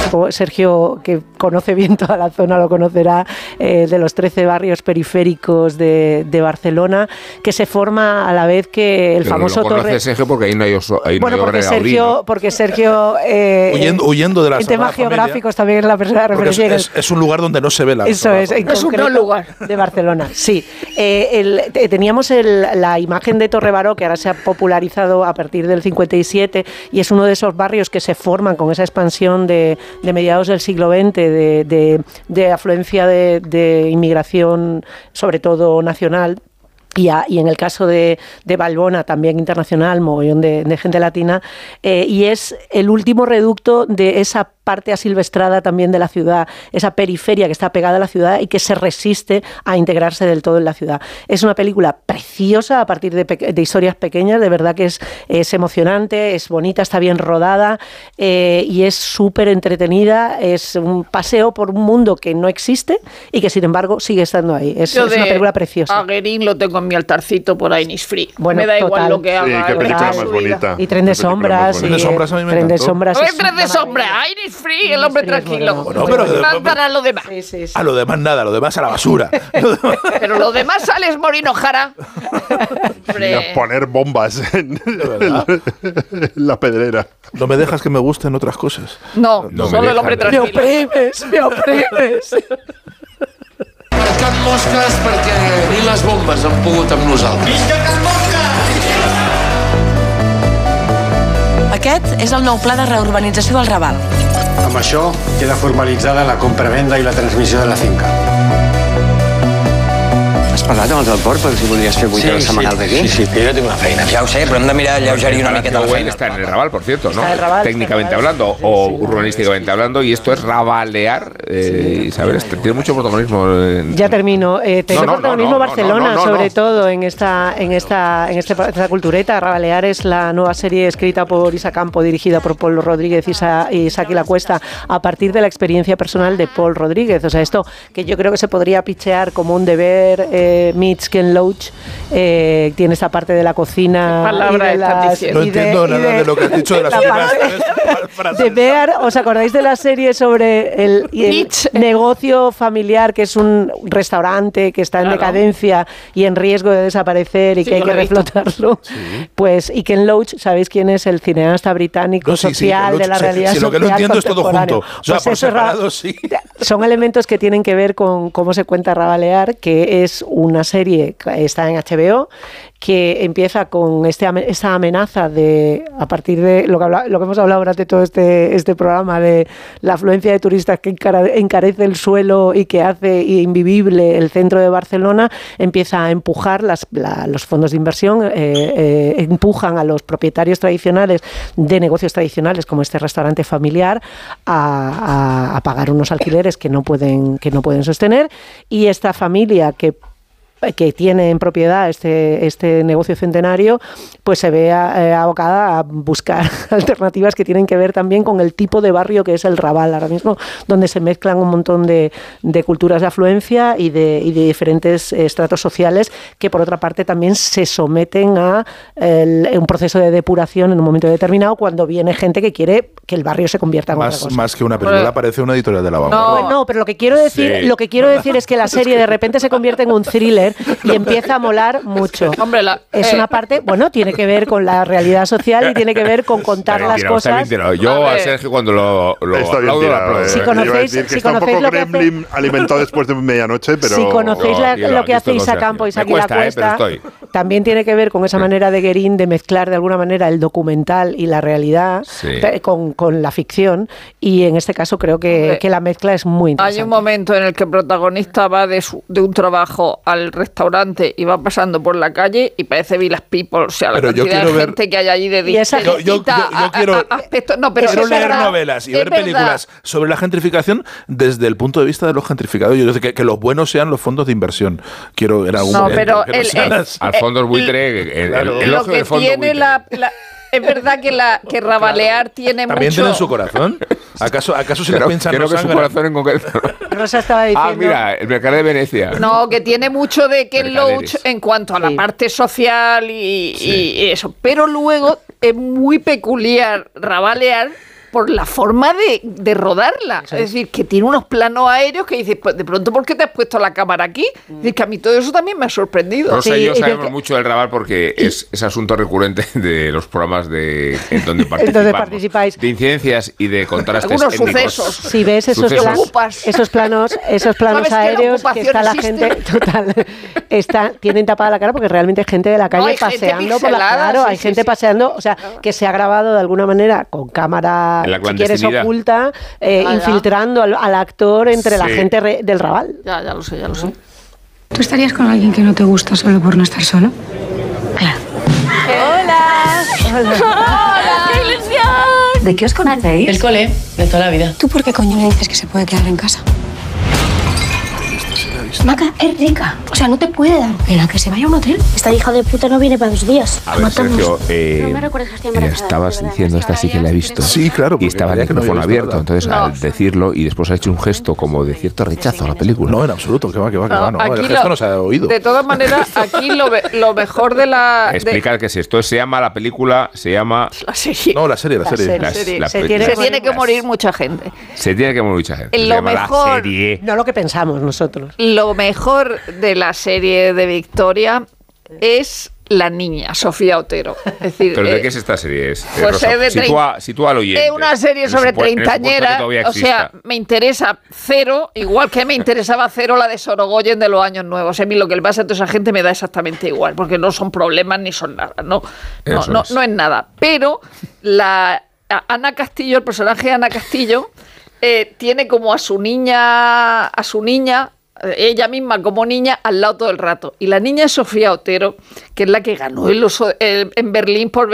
Sergio, que conoce bien toda la zona, lo conocerá, de los 13 barrios periféricos de Barcelona, que se forma a la vez que el pero famoso lo conoce Sergio porque ahí no hay porque Sergio huyendo de la en temas geográficos también es la persona referencia. Es un lugar donde no se ve la eso es un no lugar de Barcelona. Sí, teníamos la imagen de Torre Baró, que ahora se ha popularizado a partir del 57 y es uno de esos barrios que se forman con esa expansión de mediados del siglo XX de afluencia de inmigración, sobre todo nacional. Y en el caso de Vallbona, también internacional, mogollón de gente latina, y es el último reducto de esa parte asilvestrada también de la ciudad, esa periferia que está pegada a la ciudad y que se resiste a integrarse del todo en la ciudad. Es una película preciosa a partir de historias pequeñas, de verdad que es emocionante, es bonita, está bien rodada y es súper entretenida, es un paseo por un mundo que no existe y que sin embargo sigue estando ahí. Es una película preciosa. A Guerín lo tengo en mi altarcito por ahí, Innisfree. Bueno, me da total. igual lo que haga. Sí, qué película más bonita. Y Tren de Sombras. Tren de Sombras a mí me encantó. Tren de Sombras, Innisfree, el hombre tranquilo. Bueno, pero para lo demás. Sí. A lo demás nada, lo demás a la basura. Pero lo demás sales Morino Jara. A poner bombas en la pedrera. No me dejas que me gusten otras cosas. No solo el hombre tranquilo. Me oprimes. Can Mosques perquè ni les bombes han pogut amb nosaltres. Visca Can Mosques! Aquest és el nou pla de reurbanització del Raval. Amb això queda formalitzada la compra-venda i la transmissió de la finca. Has parlat amb els del port per si volies fer 8 hores setmanals d'aquí? Sí, que jo tinc una feina. Ja ho sé, però hem de mirar alleugerir una miqueta la feina. Está en el Raval, por cierto, ¿no? Raval, técnicamente hablando o urbanísticamente hablando, y esto es rabalear. Isabel, tiene mucho protagonismo. Ya termino. Tiene protagonismo Barcelona, sobre todo en esta cultureta. Rabalear es la nueva serie escrita por Isa Campo, dirigida por Pol Rodríguez y Saki Lacuesta, a partir de la experiencia personal de Pol Rodríguez. O sea, esto que yo creo que se podría pichear como un deber meets Ken Loach, tiene esta parte de la cocina. Palabra y de las, no entiendo nada de lo que has dicho de las primeras de Bear. ¿Os acordáis de la serie sobre el negocio familiar, que es un restaurante que está en decadencia y en riesgo de desaparecer y que hay que reflotarlo? Sí. Pues, y Ken Loach, ¿sabéis quién es? El cineasta británico social de la realidad social. Lo que no entiendo es todo junto. O sea, pues por separado, sí. Son elementos que tienen que ver con cómo se cuenta Rabalear, que es una serie que está en HBO, que empieza con esta amenaza a partir de lo que hemos hablado durante todo este programa, de la afluencia de turistas que encarece el suelo y que hace invivible el centro de Barcelona. Empieza a empujar los fondos de inversión, empujan a los propietarios tradicionales de negocios tradicionales como este restaurante familiar a pagar unos alquileres que no pueden sostener, y esta familia que tiene en propiedad este negocio centenario, pues se ve abocada a buscar alternativas que tienen que ver también con el tipo de barrio que es el Raval ahora mismo, donde se mezclan un montón de culturas de afluencia y de diferentes estratos sociales, que por otra parte también se someten a un proceso de depuración en un momento determinado, cuando viene gente que quiere que el barrio se convierta en otra cosa. Más que una película, parece una editorial de la vanguardia. No, pero lo que quiero decir es que la serie de repente se convierte en un thriller y empieza a molar mucho. Hombre, es una parte, tiene que ver con la realidad social y tiene que ver con contar las cosas. Yo a Sergio cuando lo aplaudo. Si conocéis está un poco Gremlin alimentado después de medianoche, pero... Si conocéis lo que hace Isa Campo y Saki Lacuesta, también tiene que ver con esa manera de Guerín de mezclar de alguna manera el documental y la realidad con la ficción, y en este caso creo que la mezcla es muy interesante. Hay un momento en el que el protagonista va de un trabajo al restaurante y va pasando por la calle y parece Village People, o sea, la cantidad de gente que hay allí de yo quiero leer novelas y ver películas sobre la gentrificación desde el punto de vista de los gentrificados. Yo creo que los buenos sean los fondos de inversión. Quiero en algún momento. Al fondo buitre, el ojo del fondo buitre. Es verdad que Rabalear tiene ¿También mucho... tiene su corazón? ¿Acaso se le piensa creo que su corazón en concreto? Rosa estaba diciendo... mira, el mercado de Venecia. No, que tiene mucho de Ken Loach en cuanto a la parte social y eso. Pero luego es muy peculiar Rabalear por la forma de rodarla. Es decir, que tiene unos planos aéreos que dices, pues, de pronto, ¿por qué te has puesto la cámara aquí? Es decir, que a mí todo eso también me ha sorprendido. Rosa y yo sabemos mucho del Raval porque es asunto recurrente de los programas en donde participáis. De incidencias y de contrastes algunos étnicos. Sucesos. Si ves esos planos aéreos que está la gente tienen tapada la cara porque realmente hay gente de la calle paseando por hay gente paseando, o sea, que se ha grabado de alguna manera con cámara, si quieres, oculta, infiltrando al actor entre la gente del Raval. Ya lo sé. ¿Tú estarías con alguien que no te gusta solo por no estar solo? Claro. ¡Hola! ¡Qué ilusión! ¿De qué os conocéis? El cole, de toda la vida. ¿Tú por qué coño le dices que se puede quedar en casa? Maca, es rica. O sea, no te puede dar pena que se vaya a un hotel. Esta hija de puta no viene para 2 días. A ver, Sergio, estabas diciendo, esta sí que la he visto. Sí, claro. Y estaba el micrófono abierto. Entonces, al decirlo, y después ha hecho un gesto como de cierto rechazo a la película. No, en absoluto. Que va. No, el gesto no se ha oído. De todas maneras, aquí lo mejor de la... Explica que si esto se llama la película, se llama... La serie. No, la serie. Se tiene que morir mucha gente. Se tiene que morir mucha gente. Lo mejor... La serie. No lo que pensamos nosotros. Lo mejor de la serie de Victoria es la niña, Sofía Otero. Es decir, ¿pero de qué es esta serie? Pues es de sitúa al oyente. Es una serie sobre treintañera, o sea, me interesa cero, igual que me interesaba cero la de Sorogoyen de los Años Nuevos. A mí lo que le pasa a toda esa gente me da exactamente igual, porque no son problemas ni son nada, no es nada. Pero Ana Castillo, el personaje de Ana Castillo, tiene como a su niña, ella misma como niña, al lado todo el rato. Y la niña es Sofía Otero, que es la que ganó en Berlín por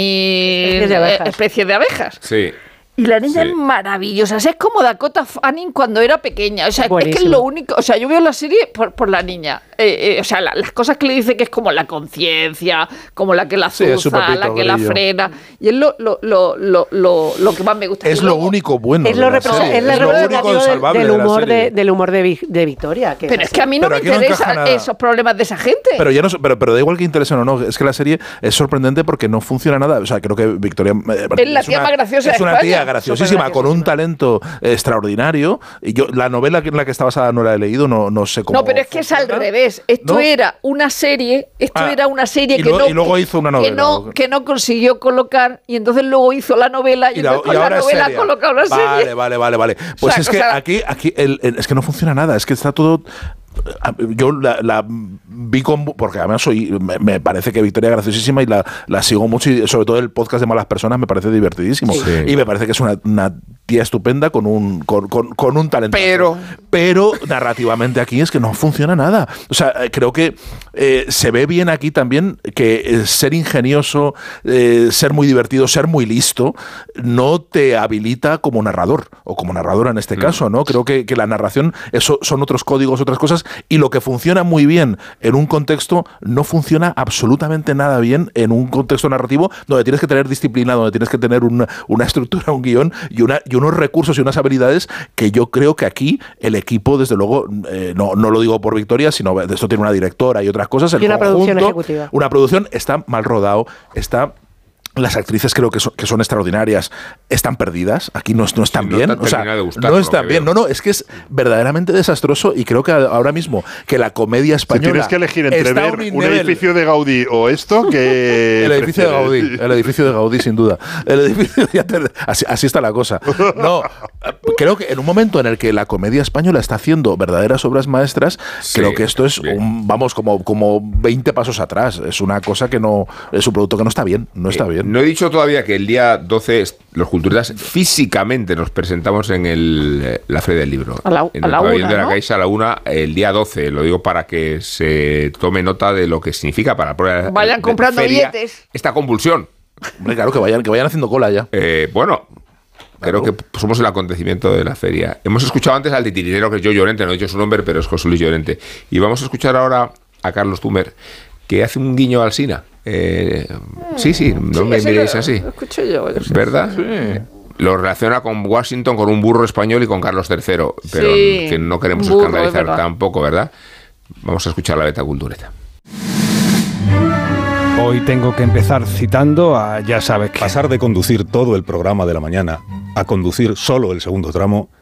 20.000 especies de abejas. Sí. Y la niña es maravillosa. O sea, es como Dakota Fanning cuando era pequeña. O sea, es que es lo único. O sea, yo veo la serie por la niña. O sea, las cosas que le dice que es como la conciencia, como la que la azuza, la que la frena. Y es lo que más me gusta. Es lo único bueno. Es lo único salvable del humor de Victoria. Pero es que a mí no me interesan esos problemas de esa gente. Pero ya no, pero da igual que interesen o no. Es que la serie es sorprendente porque no funciona nada. O sea, creo que Victoria es la tía más graciosa de España. Es una tía graciosísima, con un talento extraordinario. Y yo la novela en la que está basada no la he leído, no sé cómo. No, pero es que es al revés. Esto era una serie, que luego hizo una novela. Que no consiguió colocar, y entonces luego hizo la novela y entonces con la novela ha colocado la serie. Vale. Pues es que aquí es que no funciona nada, es que está todo. Yo la vi porque además me parece que Victoria es graciosísima y la sigo mucho, y sobre todo el podcast de Malas Personas me parece divertidísimo. Sí. Y me parece que es una tía estupenda con un talento. Pero narrativamente aquí es que no funciona nada. O sea, creo que se ve bien aquí también que ser ingenioso, ser muy divertido, ser muy listo, no te habilita como narrador, o como narradora en este caso, ¿no? Creo que la narración son otros códigos, otras cosas, y lo que funciona muy bien en un contexto no funciona absolutamente nada bien en un contexto narrativo donde tienes que tener disciplina, donde tienes que tener una estructura, un guión y unos recursos y unas habilidades que yo creo que aquí el equipo, desde luego, no lo digo por Victoria, sino esto tiene una directora y otras cosas. Y una producción ejecutiva. Una producción está mal rodado, las actrices creo que son extraordinarias, están perdidas, aquí no están bien, o sea, no están bien, es que es verdaderamente desastroso, y creo que ahora mismo que la comedia española... Si tienes que elegir entre ver un edificio de Gaudí o esto, que... El edificio de Gaudí, sin duda. Así está la cosa. No, creo que en un momento en el que la comedia española está haciendo verdaderas obras maestras, creo que esto es como 20 pasos atrás, es una cosa que no, es un producto que no está bien, No he dicho todavía que el día 12 los culturistas físicamente nos presentamos en la Feria del Libro. En el pabellón de la Caixa a la 1 el día 12. Lo digo para que se tome nota de lo que significa para la prueba. Vayan comprando billetes. Esta convulsión. Hombre, claro, que vayan haciendo cola ya. Creo que somos el acontecimiento de la feria. Hemos escuchado antes al titiritero, que es Joe Llorente, no he dicho su nombre, pero es José Luis Llorente. Y vamos a escuchar ahora a Carlos Tumer, que hace un guiño al Sina. No me miréis así. Lo escuché yo. ¿Verdad? Sí. Lo relaciona con Washington, con un burro español y con Carlos III, pero que no queremos escandalizar tampoco, ¿verdad? Vamos a escuchar la Beta Cultureta. Hoy tengo que empezar citando a ya sabes qué. Pasar de conducir todo el programa de la mañana a conducir solo el segundo tramo